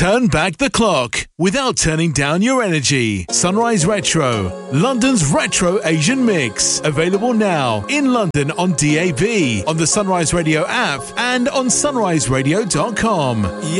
Turn back the clock without turning down your energy. Sunrise Retro, London's retro Asian mix. Available now in London on DAB, on the Sunrise Radio app, and on sunriseradio.com.